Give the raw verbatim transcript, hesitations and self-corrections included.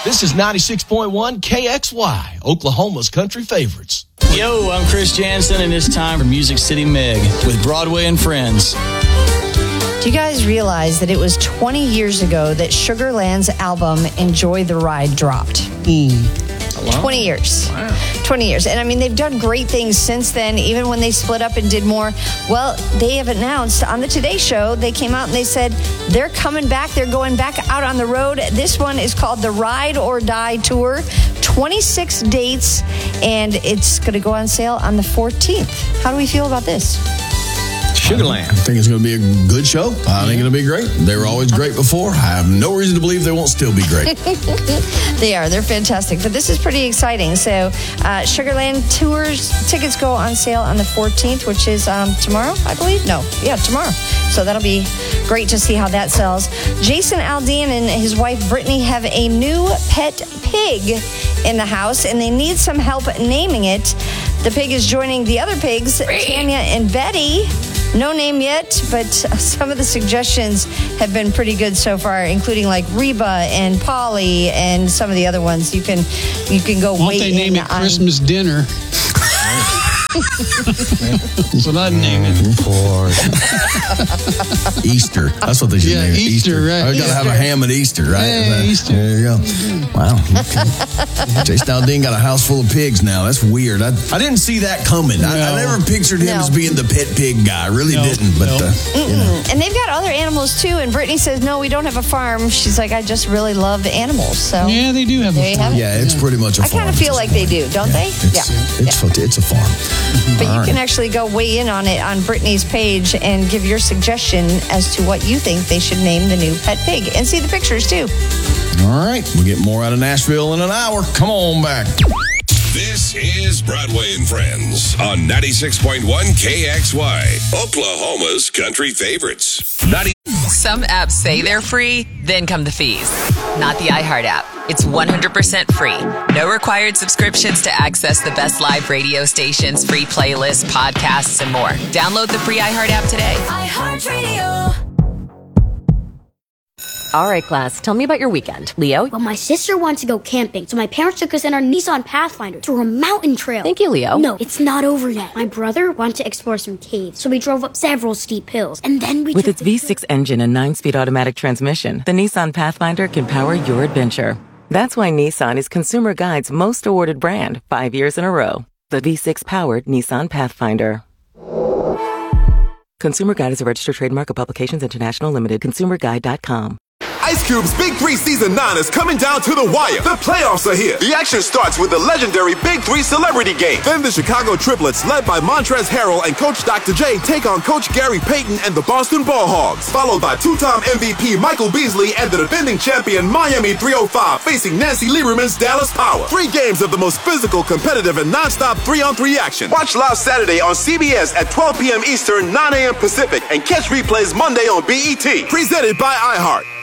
This is ninety-six point one K X Y, Oklahoma's country favorites. Yo, I'm Chris Jansen, and it's time for Music City Meg with Broadway and Friends. Do you guys realize that it was twenty years ago that Sugarland's album Enjoy the Ride dropped? Mm. twenty years. Wow. twenty years. And I mean, they've done great things since then, even when they split up and did more. Well, they have announced on the Today Show, they came out and they said they're coming back. They're going back out on the road. This one is called the Ride or Die Tour. twenty-six dates, and it's going to go on sale on the fourteenth. How do we feel about this? Sugarland. I think it's going to be a good show. I think it'll be great. They were always great before. I have no reason to believe they won't still be great. They are. They're fantastic. But this is pretty exciting. So uh, Sugarland Tours tickets go on sale on the fourteenth, which is um, tomorrow, I believe. No. Yeah, tomorrow. So that'll be great to see how that sells. Jason Aldean and his wife Brittany have a new pet pig in the house, and they need some help naming it. The pig is joining the other pigs, Tanya and Betty. No name yet, but some of the suggestions have been pretty good so far, including like Reba and Polly and some of the other ones. You can you can go Won't wait they name in it on Christmas dinner? That's what I'd name it. Easter. That's what they should Yeah, name it. Easter, right. I got to have a ham at Easter, right? Yeah, That- Easter. There you go. Wow. Okay. Jason Aldean got a house full of pigs now. That's weird. I, I didn't see that coming. I, I No. never pictured him No. as being the pet pig guy. I really No, didn't. But no. uh, you know. And they've got other animals too. And Brittany says, no, we don't have a farm. She's like, I just really love animals. So Yeah, they do have There a you farm. have it. Yeah, it's pretty much a I farm. kind of feel like they do, don't they? It's, Yeah. It's, it's, it's a farm. But All you right. can actually go weigh in on it on Brittany's page and give your suggestion as to what you think they should name the new pet pig. And see the pictures too. All right. We'll get more out of Nashville in an hour. Come on back. This is Broadway and Friends on ninety-six point one K X Y, Oklahoma's country favorites. ninety Some apps say they're free, then come the fees. Not the iHeart app. It's one hundred percent free. No required subscriptions to access the best live radio stations, free playlists, podcasts, and more. Download the free iHeart app today. iHeartRadio. All right, class, tell me about your weekend. Leo? Well, my sister wanted to go camping, so my parents took us in our Nissan Pathfinder to a mountain trail. Thank you, Leo. No, it's not over yet. My brother wanted to explore some caves, so we drove up several steep hills, and then we With took its the- V six engine and nine-speed automatic transmission, the Nissan Pathfinder can power your adventure. That's why Nissan is Consumer Guide's most awarded brand five years in a row. The V six-powered Nissan Pathfinder. Consumer Guide is a registered trademark of Publications International Limited. consumer guide dot com. Ice Cube's Big Three Season nine is coming down to the wire. The playoffs are here. The action starts with the legendary Big Three Celebrity Game. Then the Chicago Triplets, led by Montrezl Harrell and Coach Doctor J, take on Coach Gary Payton and the Boston Ball Hogs. Followed by two-time M V P Michael Beasley and the defending champion Miami three oh five facing Nancy Lieberman's Dallas Power. Three games of the most physical, competitive, and non-stop three-on-three action. Watch live Saturday on C B S at twelve p.m. Eastern, nine a.m. Pacific, and catch replays Monday on B E T. Presented by iHeart.